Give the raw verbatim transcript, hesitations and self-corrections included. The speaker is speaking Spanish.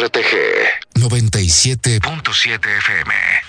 R T G noventa y siete punto siete F M.